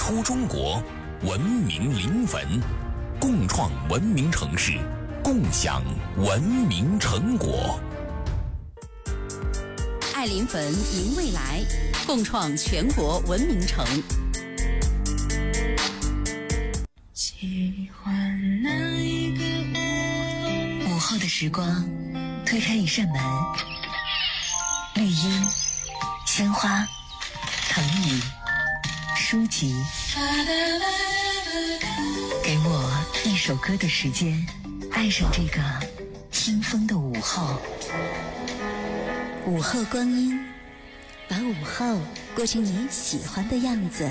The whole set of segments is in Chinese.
出中国，文明临汾，共创文明城市，共享文明成果。 爱临汾迎未来，共创全国文明城。 喜欢那一个午后的时光，推开一扇门，绿荫、鲜花、藤椅、书籍，给我一首歌的时间，爱上这个听风的午后。 午后光阴，把午后过成你喜欢的样子。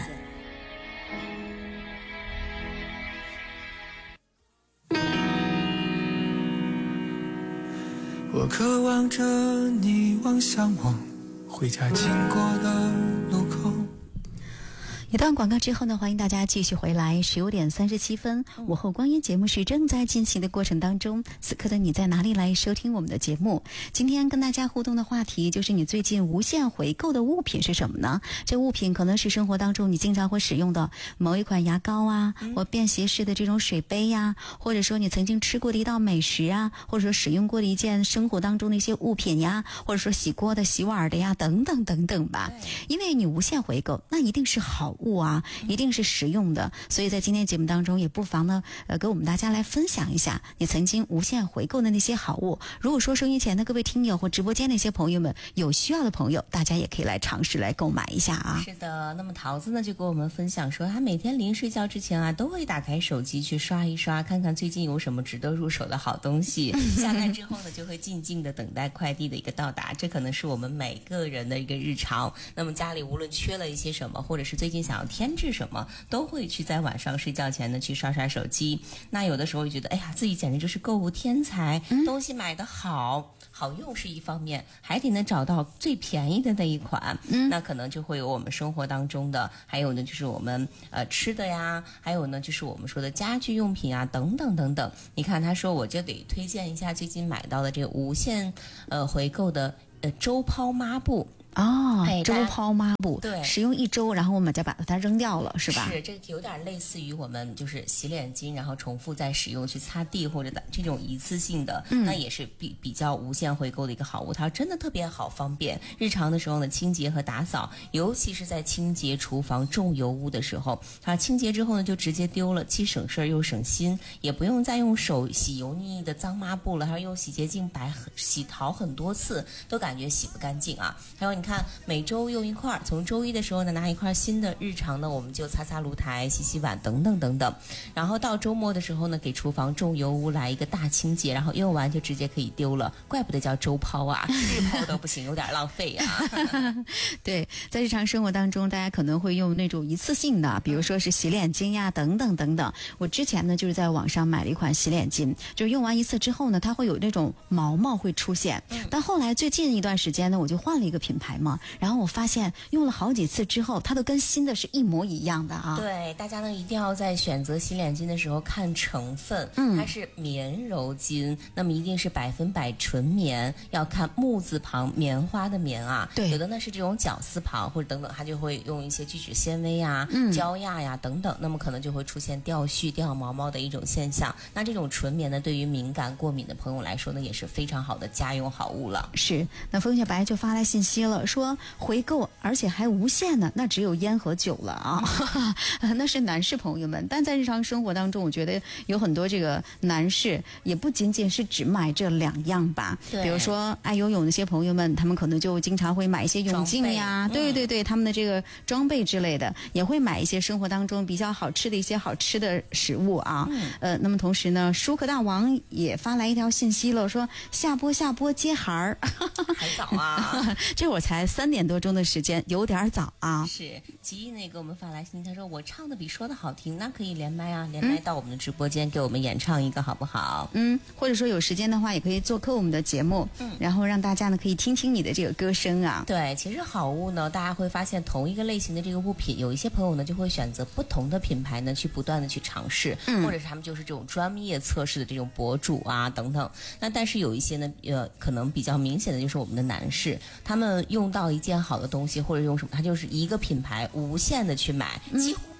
我渴望着你望向我回家经过的路口。 一段广告之后呢，欢迎大家继续回来。15点37分，午后光阴节目是正在进行的过程当中。此刻的你在哪里来收听我们的节目？今天跟大家互动的话题就是你最近无限回购的物品是什么呢？这物品可能是生活当中你经常会使用的某一款牙膏啊，或便携式的这种水杯呀，或者说你曾经吃过的一道美食啊，或者说使用过的一件生活当中的一些物品呀，或者说洗锅的、洗碗的呀，等等等等吧。因为你无限回购，那一定是好物啊，一定是实用的，所以在今天节目当中也不妨呢给我们大家来分享一下你曾经无限回购的那些好物。如果说收音前的各位听友或直播间那些朋友们有需要的朋友，大家也可以来尝试来购买一下啊。 是的，那么桃子呢就给我们分享说，他每天临睡觉之前啊都会打开手机去刷一刷，看看最近有什么值得入手的好东西，下单之后呢就会静静的等待快递的一个到达，这可能是我们每个人的一个日常。那么家里无论缺了一些什么，或者是最近想要添置什么，都会去在晚上睡觉前呢去刷刷手机。那有的时候就觉得，哎呀，自己简直就是购物天才，东西买得好用是一方面，还得能找到最便宜的那一款。那可能就会有我们生活当中的，还有呢就是我们吃的呀，还有呢就是我们说的家居用品啊，等等等等。你看他说，我就得推荐一下最近买到的这个无限回购的周抛抹布。 周抛抹布， 对， 使用1周，然后我们再把它扔掉了，是吧？ 是，这有点类似于我们就是洗脸巾，然后重复再使用去擦地或者这种一次性的，那也是比较无限回购的一个好物。它真的特别好方便，日常的时候呢清洁和打扫，尤其是在清洁厨房重油污的时候，它清洁之后呢就直接丢了，既省事儿又省心，也不用再用手洗油腻的脏抹布了，还要用洗洁精洗淘很多次都感觉洗不干净啊。还有你看每周用一块，从周一的时候呢拿一块新的，日常呢我们就擦擦炉台、洗洗碗等等等等，然后到周末的时候呢给厨房重油污来一个大清洁，然后用完就直接可以丢了，怪不得叫周抛啊，日抛都不行，有点浪费啊。 对，在日常生活当中大家可能会用那种一次性的，比如说是洗脸巾呀等等等等。我之前呢就是在网上买了一款洗脸巾，就是用完一次之后呢它会有那种毛毛会出现，但后来最近一段时间呢我就换了一个品牌嘛，然后我发现用了好几次之后它都跟新的是一模一样的啊。 对，大家呢一定要在选择洗脸巾的时候看成分，它是棉柔巾，那么一定是100%纯棉，要看木字旁棉花的棉啊。 对， 有的呢是这种绞丝旁或者等等，它就会用一些聚酯纤维啊、胶轧呀等等，那么可能就会出现掉絮、掉毛毛的一种现象。那这种纯棉呢，对于敏感过敏的朋友来说呢，也是非常好的家用好物了。 是，那风小白就发来信息了，说回购而且还无限呢，那只有烟和酒了啊。那是男士朋友们，但在日常生活当中，我觉得有很多这个男士也不仅仅是只买这2样吧。比如说爱游泳那些朋友们，他们可能就经常会买一些泳镜呀，对对对，他们的这个装备之类的，也会买一些生活当中比较好吃的一些好吃的食物啊。那么同时呢，舒克大王也发来一条信息了，说下播接孩儿， 还早啊， 这会儿才3点多钟的时间，有点早啊。 是，吉毅呢给我们发来信，他说我唱的比说的好听，那可以连麦啊，连麦到我们的直播间给我们演唱一个好不好？ 或者说有时间的话也可以做客我们的节目，然后让大家呢可以听听你的这个歌声啊。 对，其实好物呢，大家会发现同一个类型的这个物品，有一些朋友呢就会选择不同的品牌呢去不断的去尝试，或者是他们就是这种专业测试的这种博主啊等等。那但是有一些呢可能比较明显的就是我们的男士，他们用到一件好的东西或者用什么，他就是一个品牌无限的去买，几乎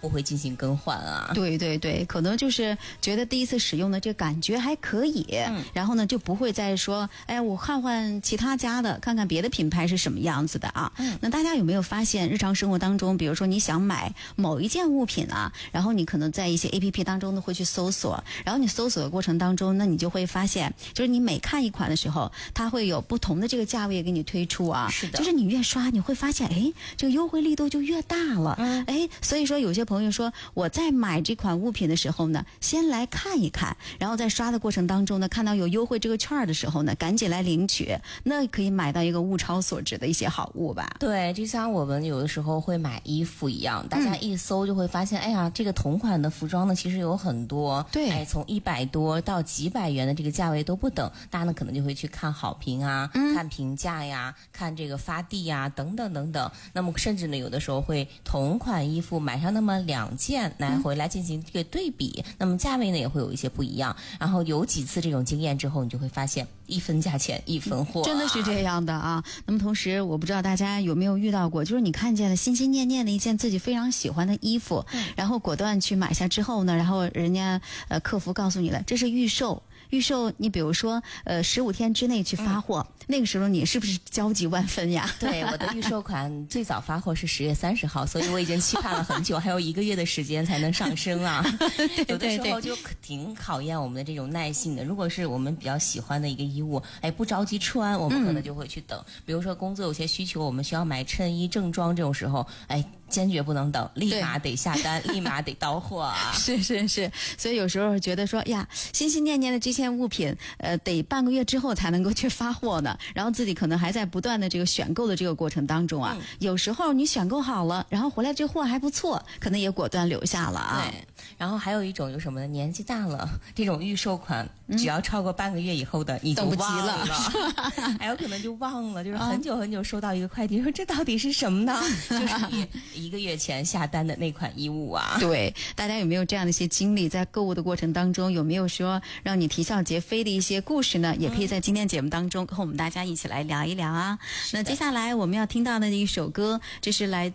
不会进行更换啊。 对对对，可能就是觉得第一次使用的这感觉还可以，然后呢就不会再说，哎，我换换其他家的，看看别的品牌是什么样子的啊。那大家有没有发现，日常生活当中，比如说你想买某一件物品啊，然后你可能在一些 APP 当中呢会去搜索，然后你搜索的过程当中，那你就会发现，就是你每看一款的时候，它会有不同的这个价位给你推出啊。 是的， 就是你越刷，你会发现，哎，这个优惠力度就越大了。哎，所以说有些朋友说，我在买这款物品的时候呢，先来看一看，然后在刷的过程当中呢，看到有优惠这个券的时候呢，赶紧来领取，那可以买到一个物超所值的一些好物吧。 对，就像我们有的时候会买衣服一样，大家一搜就会发现，哎呀，这个同款的服装呢，其实有很多， 对， 哎，从100多到几百元的这个价位都不等，大家呢可能就会去看好评啊，看评价呀，看这个发地呀，等等等等。那么甚至呢，有的时候会同款衣服买上那么2件来回来进行这个对比，那么价位呢也会有一些不一样。然后有几次这种经验之后，你就会发现一分价钱一分货， 真的是这样的啊。那么同时，我不知道大家有没有遇到过，就是你看见了心心念念的一件自己非常喜欢的衣服，然后果断去买下之后呢，然后人家客服告诉你了，这是预售。预售，你比如说，15天之内去发货，那个时候你是不是焦急万分呀？ 对，我的预售款最早发货是10月30号，所以我已经期盼了很久，还有1个月的时间才能上升啊。有的时候就挺考验我们的这种耐性的。如果是我们比较喜欢的一个衣物，哎，不着急穿，我们可能就会去等。比如说工作有些需求，我们需要买衬衣、正装这种时候，哎，坚决不能等，立马得下单，立马得到货啊！ 是是是，所以有时候觉得说呀，心心念念的这件物品，得半个月之后才能够去发货呢。然后自己可能还在不断的这个选购的这个过程当中啊，有时候你选购好了，然后回来这货还不错，可能也果断留下了啊。 对，然后还有一种就是什么呢？年纪大了，这种预售款只要超过半个月以后的，你就等不及了，还有可能就忘了，就是很久很久收到一个快递，说这到底是什么呢？就是你1个月前下单的那款衣物啊。 对，大家有没有这样的一些经历？在购物的过程当中，有没有说让你啼笑皆非的一些故事呢？也可以在今天节目当中和我们大家一起来聊一聊啊。那接下来我们要听到的一首歌，这是来